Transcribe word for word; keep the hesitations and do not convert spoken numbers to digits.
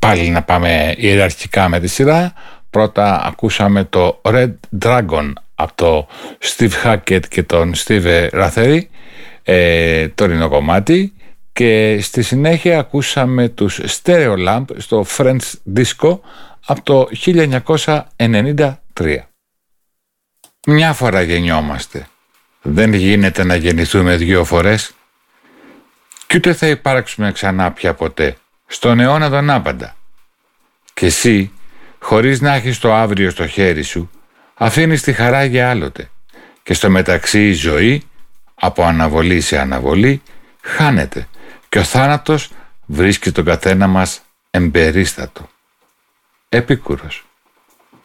πάλι να πάμε ιεραρχικά με τη σειρά. Πρώτα ακούσαμε το Red Dragon από το Steve Hackett και τον Steve Rothery, ε, το ρινό κομμάτι, και στη συνέχεια ακούσαμε τους Stereo Lamp στο French Disco από το χίλια εννιακόσια ενενήντα τρία. Μια φορά γεννιόμαστε. Δεν γίνεται να γεννηθούμε δύο φορές κι ούτε θα υπάρξουμε ξανά πια ποτέ στον αιώνα τον άπαντα. Και εσύ, χωρίς να έχεις το αύριο στο χέρι σου, αφήνεις τη χαρά για άλλοτε και στο μεταξύ η ζωή από αναβολή σε αναβολή χάνεται και ο θάνατος βρίσκει τον καθένα μας εμπερίστατο. Επίκουρος.